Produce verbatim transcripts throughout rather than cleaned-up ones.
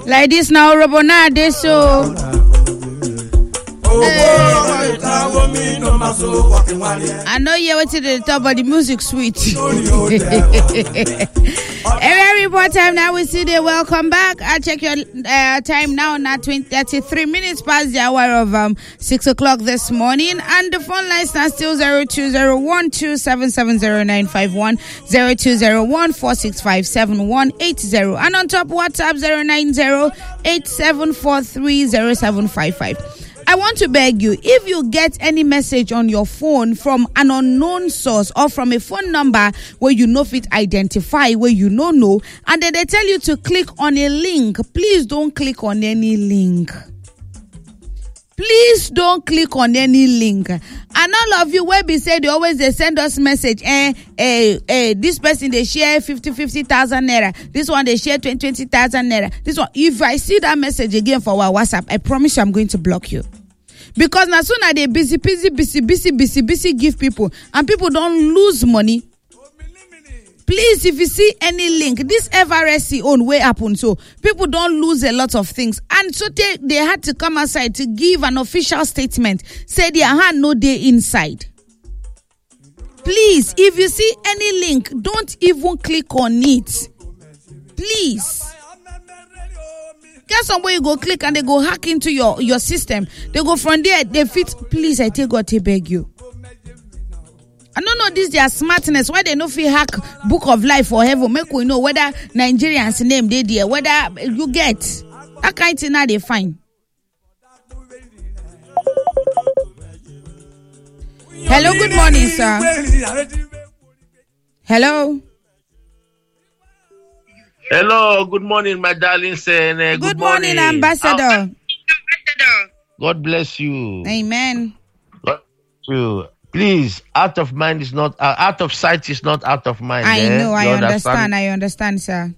Like this now, Robonade, so. I know you're waiting to the top of the music suite. Every report time now we see the welcome back. I check your uh, time now, now thirty-three minutes past the hour of um six o'clock this morning. And the phone lines are still zero two zero one two seven seven zero nine five one, zero two zero one four six five seven one eight zero. And on top WhatsApp zero nine zero eight seven four three zero seven five five. I want to beg you, if you get any message on your phone from an unknown source or from a phone number where you know fit identify, where you know no, and then they tell you to click on a link, please don't click on any link. Please don't click on any link. And all of you where be say they always they send us message, eh, eh, eh, this person they share fifty thousand naira, this one they share twenty thousand naira, this one. If I see that message again for our WhatsApp, I promise you I'm going to block you. Because now soon they busy, busy, busy, busy, busy, busy give people, and people don't lose money. Please, if you see any link, this F R S C own way happen, so people don't lose a lot of things. And so they, they had to come outside to give an official statement, say their hand no day inside. Please, if you see any link, don't even click on it. Please. Get somewhere you go click and they go hack into your, your system. They go from there, they fit. Please, I take God to beg you. I don't know this their smartness. Why they no fit hack Book of Life for heaven? Make we know whether Nigerians name they there, whether you get that kind of thing now they find. Hello, good morning, sir. Hello. Hello, good morning, my darling. Say, uh, good, good morning, morning, Ambassador. God bless you. Amen. God bless you. Please, out of mind is not uh, out of sight is not out of mind. I eh? know, I You understand? understand, I understand, sir.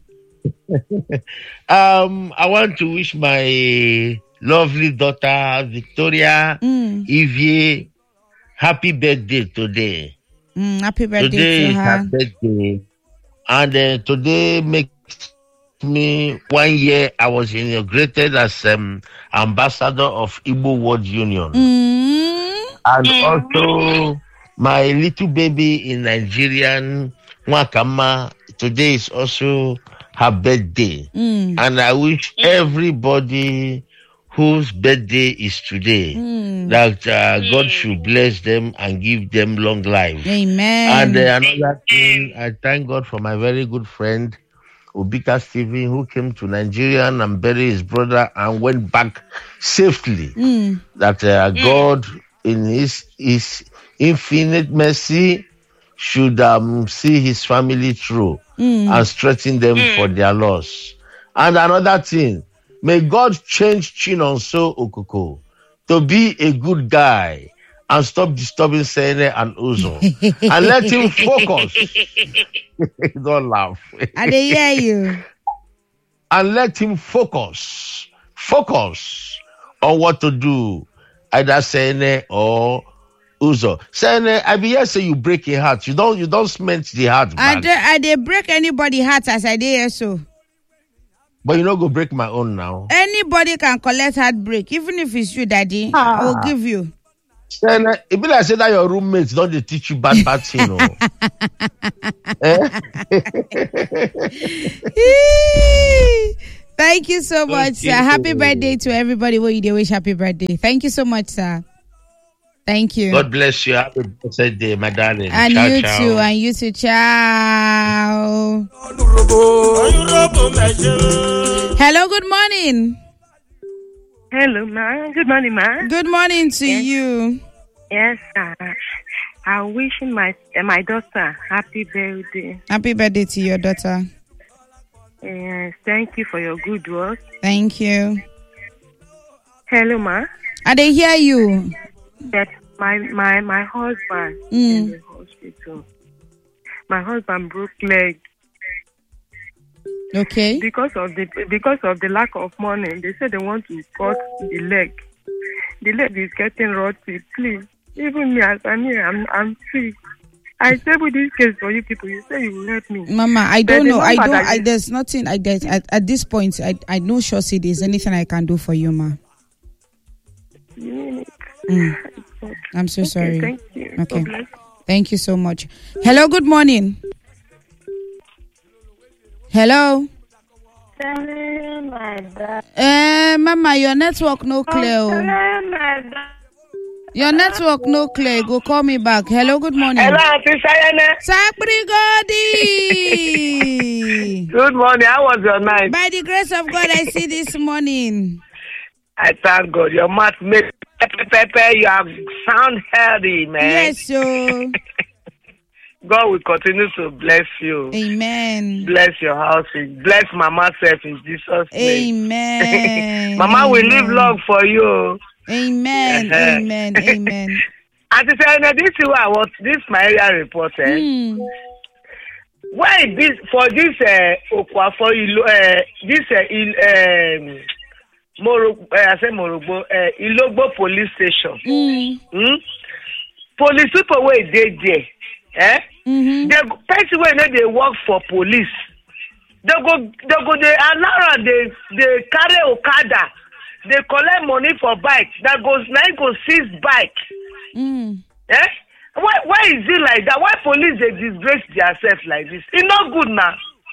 um, I want to wish my lovely daughter Victoria mm. Evie happy birthday today. Mm, happy birthday today to is her. her birthday, and uh, today makes me one year. I was inaugurated as um, ambassador of Igbo World Union. Mm. And also, my little baby in Nigerian, Mwakama, today is also her birthday. Mm. And I wish everybody whose birthday is today mm. that uh, God should bless them and give them long life. Amen. And uh, another thing, I thank God for my very good friend, Obika Stephen, who came to Nigeria and buried his brother and went back safely. Mm. That uh, God, in his his infinite mercy, should um, see his family through mm. and strengthen them mm. for their loss. And another thing, may God change Chinonso Okoko to be a good guy and stop disturbing Sene and Uzo and let him focus. Don't laugh. I didn't hear you. And let him focus, focus on what to do. Either Sene or Uzo. Sene, I be here say you break a heart. You don't you don't cement the heart back. I de, I de break anybody heart as I did here so. But you not go break my own now. Anybody can collect heartbreak, even if it's you, Daddy. Ah. I will give you. Sene, it be like say that your roommates don't they teach you bad bad thing, no? Thank you so much, sir. Happy birthday to everybody. What you do wish happy birthday. Thank you so much, sir. Thank you. God bless you. Happy birthday, my darling. And ciao, you ciao. too. And you too. Ciao. Hello. Good morning. Hello, ma. Good morning, ma. Good morning to yes. you. Yes, uh, I'm wishing my uh, my daughter happy birthday. Happy birthday to your daughter. Yes, thank you for your good work. Thank you. Hello, ma. I didn't hear you. That my my my husband mm. in the hospital. My husband broke leg. Okay. Because of the because of the lack of money, they said they want to cut the leg. The leg is getting rotty. Please, even me as I'm here, I'm I'm sick. I table this case for you people. You say you will help me. Mama, I There's don't a know. I number don't. that I, you- there's nothing. I there's, at, at this point. I I know sure say there's anything I can do for you, ma. You mean it? Mm. I'm so Okay, sorry. thank you. Okay. God bless. Thank you so much. Hello. Good morning. Hello. Hello, my dad. Eh, Mama, your network no clear. oh. Hello, my dad. Your network no clear. Go call me back. Hello. Good morning. Hello, Auntie Sayane. Saprigodi. Good morning. How was your night? By the grace of God, I see this morning. I thank God. Your mouth make pepper, pepper. You have sound healthy, man. Yes, so. God will continue to bless you. Amen. Bless your house. Bless Mama self in Jesus' name. Amen. Mama will live Amen. long for you. Amen. Uh-huh. Amen. Amen. Auntie Sayane, this is what I want. This my area report. Eh? Mm. Why this for this uh Okwa for Ilo uh this uh, il, um Moro uh, I say Morogbo uh, Ilogbo police station. Mm. Hmm? Police people wey dey there, eh? Mm-hmm. The person wey no dey work for police, they go they go dey allow am dey dey carry Okada, dey collect money for bike. That goes na im go seize bike. Mm. Eh? Why why is it like that? Why police dey disgrace themselves like this? E no good now.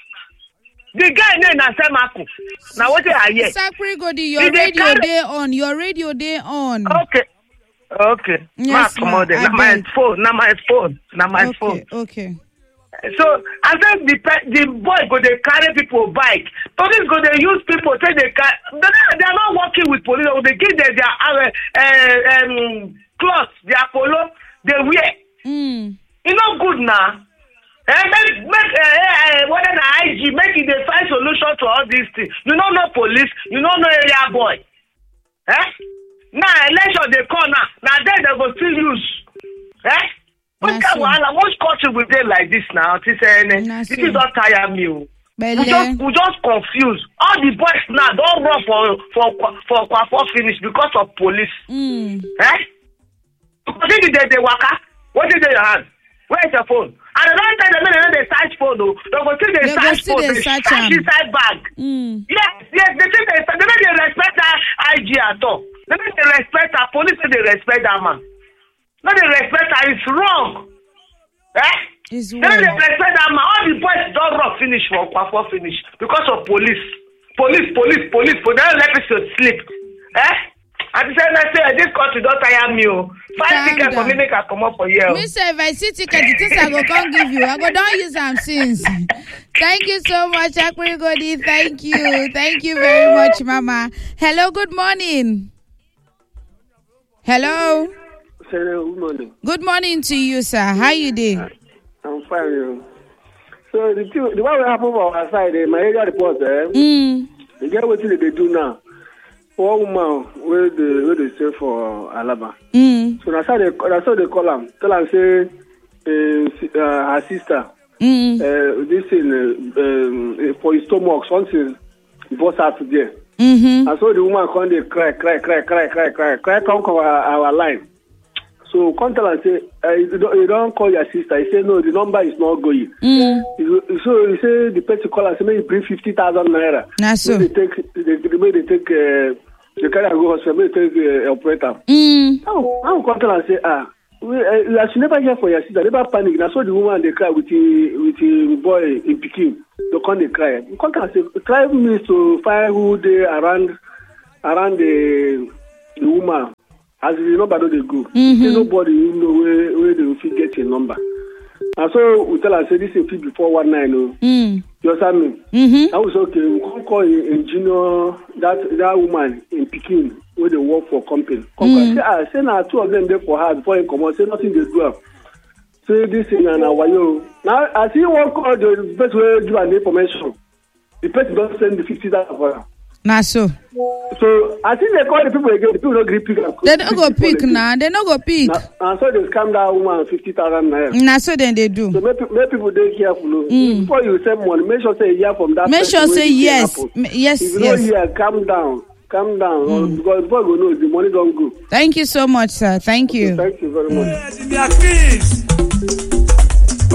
The guy name na Semaku. Na wetin I hear. Saprigodi, your Did they radio carry- day on. Your radio day on. Okay. Okay. Yes, Ma, come ma, on there. I Na my beg. phone. Na my phone. Na my okay. phone. Okay. So I said the pe- the boy go dey carry people bike. Police go dey use people say they can. They are, they are not working with police. They give them their uh, uh, um, clothes, their polo. They wear. Mm. E no good now. Eh, make make uh, uh, whether na I G make it dey find solution to all these things. You no know police. You no know area boy. Eh? Now election dey come now. Now then they go still use. Eh? What Na kind so. wahala? What country we dey like this now? This uh, Na this so. is not tire me. Oh. We Bele. just we just confused. All the boys now don't run for for for for finish because of police. Mm. Eh? Because if they they waka, what is in your hand? Where is your phone? And the long time they know they search phone though. They go see they They go search still phone. dey They search search am. inside bag. Mm. Yes, yes. They think they they don't they respect that I G at all. They don't they respect that police. They respect that man. No, they respect that. It's wrong. Eh? It's They don't well. they respect that man. All the boys don't run finish for for finish because of police. Police, police, police. For they don't let people sleep. Eh? And the same say this country don't tire me. Oh. Five Calm tickets for me down. make I come up for you. Me say if I see ticket, the things I go come give you. I go don't use them since. Thank you so much, Saprigodi. Thank you. Thank you very much, Mama. Hello, good morning. Hello. Hello, good morning. Good morning to you, sir. How you doing? I'm fine. You. So the two, the one that happened on our side, eh, my area report, eh, Mm. the guy what they do now. One woman where they where they stay for Alaba. Mm. So that's how they that's how they call him. Tell him say uh, uh, her sister Mm. uh, this thing uh, um, for his stomach something bust out there. Mm-hmm. And so the woman come they cry, cry, cry, cry, cry, cry, cry, come come our, our line. So come tell her say uh, you, don't, you don't call your sister. He say no, the number is not going. Mm. So he say the person call her say maybe bring fifty thousand naira. Na so. May they take they, they, may they take uh, they carry her go hospital. May they take uh, operator. Mm. How how come tell her say ah. We, uh, as you never hear for your sister, never panic. Now so the woman they cry with the with the boy in Peking. They come they cry. You come tell her say try me to find who they around around the the woman. As the number don't they go. Mm-hmm. Say nobody you know where where they will fit get a number. And so we tell her say this is before one nine oh. Mm. You understand me? Mm-hmm. I was okay. We come call in, in junior that that woman in Peking where they work for company. Come Mm. say ah say now two of them there for her before he come out. Say nothing they do. Am. Say this thing and our yo. Now as he won't call the person where give an information. The person don't send the fifty thousand for her. Na so. So I think they call the people again. The people don't agree pick up. They don't go pick now. They don't go pick. And so they scam that woman fifty thousand naira. Na so then they do. So make, make people dey careful. Oh. Mm. Before you send money, make sure say you hear from that Make person sure wey say the thing yes. happen. M- Yes, If you yes. don't hear, calm down. Calm down. Mm. Because before you know, the money don't go. Thank you so much, sir. Thank you. Thank you very much. Their kids.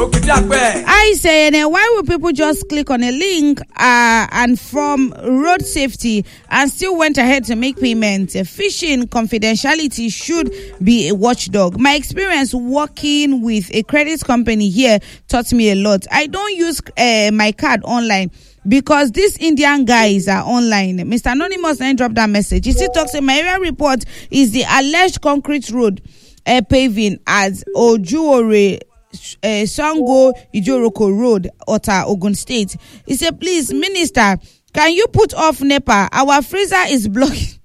I say, and why will people just click on a link uh, and from road safety and still went ahead to make payment? Phishing confidentiality should be a watchdog. My experience working with a credit company here taught me a lot. I don't use uh, my card online because these Indian guys are online. Mister Anonymous then dropped that message. He still talks in my area report is the alleged concrete road uh, paving as Ojuore Uh, Sango Ijoroko Road, Ota, Ogun State. He said, please, Minister, can you put off NEPA? Our freezer is blocking.